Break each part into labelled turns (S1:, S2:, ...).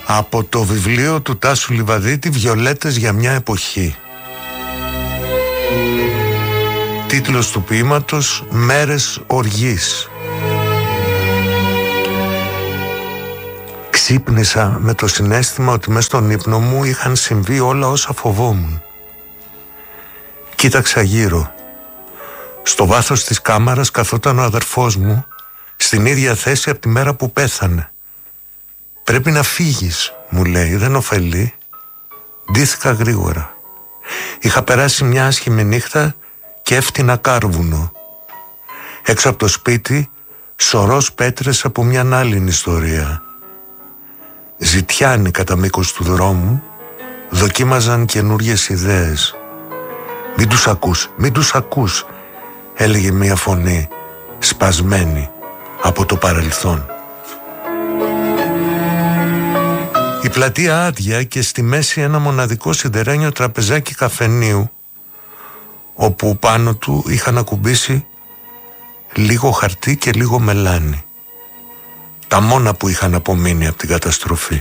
S1: Από το βιβλίο του Τάσου Λιβαδίτη, «Βιολέτες για μια εποχή». Τίτλος του ποίηματος, «Μέρες οργής». Ξύπνησα με το συναίσθημα ότι μες στον ύπνο μου είχαν συμβεί όλα όσα φοβόμουν. Κοίταξα γύρω. Στο βάθος της κάμαρας καθόταν ο αδερφός μου, στην ίδια θέση από τη μέρα που πέθανε. «Πρέπει να φύγεις», μου λέει, «δεν ωφελεί». Ντύθηκα γρήγορα. Είχα περάσει μια άσχημη νύχτα και έφτινα κάρβουνο. Έξω από το σπίτι, σωρός πέτρες από μια άλλη ιστορία. Ζητιάνοι κατά μήκος του δρόμου δοκίμαζαν καινούριες ιδέες. «Μην τους ακούς, μην τους ακούς», έλεγε μια φωνή σπασμένη από το παρελθόν. Η πλατεία άδεια και στη μέση ένα μοναδικό σιδερένιο τραπεζάκι καφενείου, όπου πάνω του είχαν ακουμπήσει λίγο χαρτί και λίγο μελάνι. Τα μόνα που είχαν απομείνει από την καταστροφή.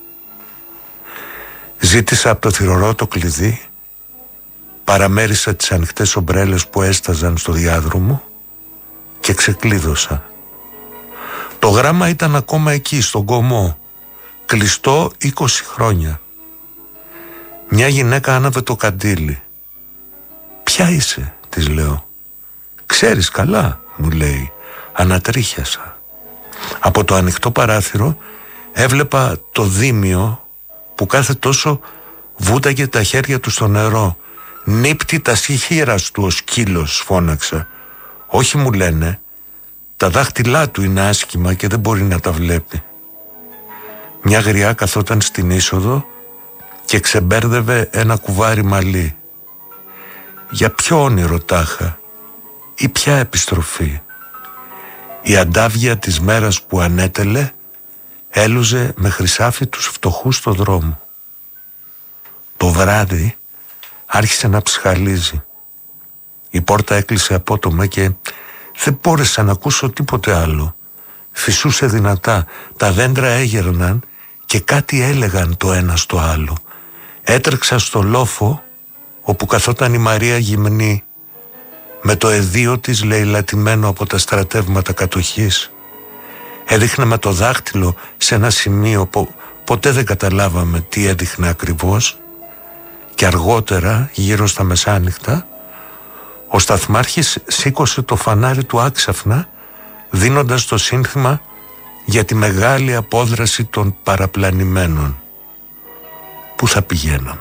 S1: Ζήτησα από το θυρωρό το κλειδί, παραμέρισα τις ανοιχτές ομπρέλες που έσταζαν στο διάδρομο και ξεκλείδωσα. Το γράμμα ήταν ακόμα εκεί, στον κωμό, κλειστό 20 χρόνια. Μια γυναίκα άναβε το καντήλι. «Ποια είσαι?» της λέω. «Ξέρεις καλά», μου λέει. Ανατρίχιασα. Από το ανοιχτό παράθυρο έβλεπα το δίμιο που κάθε τόσο βούταγε τα χέρια του στο νερό. «Νύπτει τα χείρας του ο σκύλος», φώναξα. «Όχι», μου λένε, «τα δάχτυλά του είναι άσχημα και δεν μπορεί να τα βλέπει». Μια γριά καθόταν στην είσοδο και ξεμπέρδευε ένα κουβάρι μαλλί. Για ποιο όνειρο τάχα ή ποια επιστροφή? Η αντάβια της μέρας που ανέτελε έλουζε με χρυσάφι τους φτωχούς στο δρόμο. Το βράδυ άρχισε να ψυχαλίζει. Η πόρτα έκλεισε απότομα και δεν μπόρεσα να ακούσω τίποτε άλλο. Φυσούσε δυνατά, τα δέντρα έγερναν και κάτι έλεγαν το ένα στο άλλο. Έτρεξα στο λόφο όπου καθόταν η Μαρία γυμνή, με το εδίο της λαιλατημένο από τα στρατεύματα κατοχής. Έδειχνε με το δάχτυλο σε ένα σημείο ποτέ δεν καταλάβαμε τι έδειχνε ακριβώς, και αργότερα, γύρω στα μεσάνυχτα, ο σταθμάρχης σήκωσε το φανάρι του άξαφνα, δίνοντας το σύνθημα για τη μεγάλη απόδραση των παραπλανημένων. Πού θα πηγαίναμε?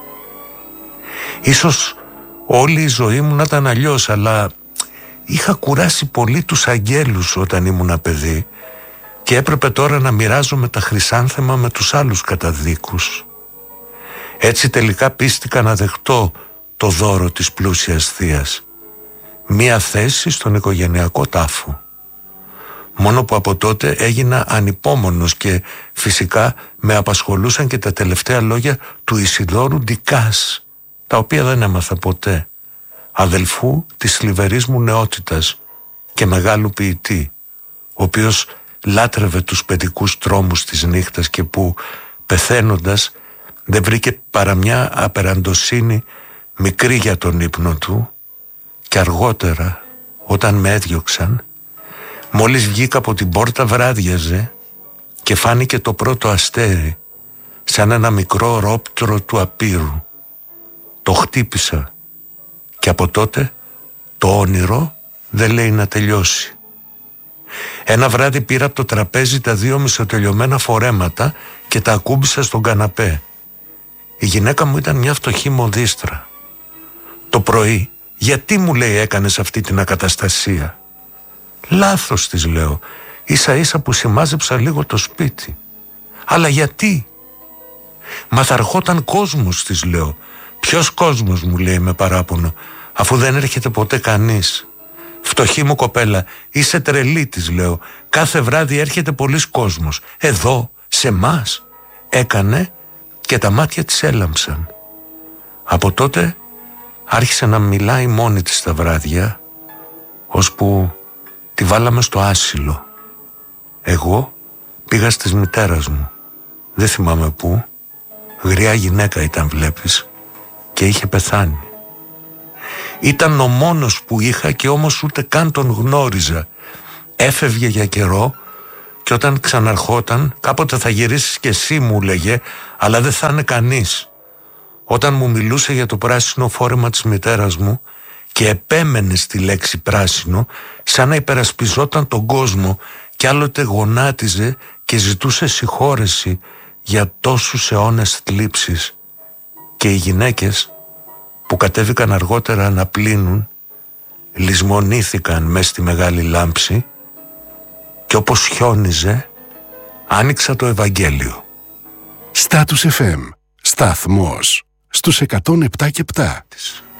S1: Ίσως όλη η ζωή μου να ήταν αλλιώς, αλλά είχα κουράσει πολύ τους αγγέλους όταν ήμουν παιδί και έπρεπε τώρα να μοιράζομαι τα χρυσάνθεμα με τους άλλους καταδίκους. Έτσι τελικά πίστηκα να δεχτώ το δώρο της πλούσιας θείας, μία θέση στον οικογενειακό τάφο. Μόνο που από τότε έγινα ανυπόμονος και φυσικά με απασχολούσαν και τα τελευταία λόγια του Ισιδώρου Ντικάς, τα οποία δεν έμαθα ποτέ, αδελφού της θλιβερής μου νεότητας και μεγάλου ποιητή, ο οποίος λάτρευε τους παιδικούς τρόμους της νύχτας και που, πεθαίνοντας, δεν βρήκε παρά μια απεραντοσύνη μικρή για τον ύπνο του, και αργότερα, όταν με έδιωξαν, μόλις βγήκα από την πόρτα βράδιαζε και φάνηκε το πρώτο αστέρι σαν ένα μικρό ρόπτρο του απείρου. Το χτύπησα και από τότε το όνειρο δεν λέει να τελειώσει. Ένα βράδυ πήρα από το τραπέζι τα 2 μισοτελειωμένα φορέματα και τα ακούμπησα στον καναπέ. Η γυναίκα μου ήταν μια φτωχή μοδίστρα. Το πρωί, γιατί, μου λέει, έκανες αυτή την ακαταστασία? Λάθος, της λέω, ίσα ίσα που σημάζεψα λίγο το σπίτι. Αλλά γιατί? Μα θα ερχόταν κόσμος, της λέω. Ποιος κόσμος, μου λέει με παράπονο, αφού δεν έρχεται ποτέ κανείς? Φτωχή μου κοπέλα, είσαι τρελή, της λέω. Κάθε βράδυ έρχεται πολύς κόσμος. Εδώ, σε μας. Έκανε και τα μάτια της έλαμψαν. Από τότε άρχισε να μιλάει μόνη της τα βράδια, ώσπου τη βάλαμε στο άσυλο. Εγώ πήγα στις μητέρας μου. δεν θυμάμαι πού, γριά γυναίκα ήταν βλέπεις, και είχε πεθάνει. Ήταν ο μόνος που είχα και όμως ούτε καν τον γνώριζα. Έφευγε για καιρό και όταν ξαναρχόταν, κάποτε θα γυρίσεις και εσύ, μου λέγε, αλλά δεν θα είναι κανείς. Όταν μου μιλούσε για το πράσινο φόρεμα της μητέρας μου και επέμενε στη λέξη πράσινο, σαν να υπερασπιζόταν τον κόσμο, και άλλοτε γονάτιζε και ζητούσε συγχώρεση για τόσους αιώνες θλίψεις. Και οι γυναίκες που κατέβηκαν αργότερα να πλύνουν λησμονήθηκαν μες στη μεγάλη λάμψη, και όπως χιόνιζε άνοιξα το Ευαγγέλιο.
S2: Status FM, σταθμός στους 107 και 7.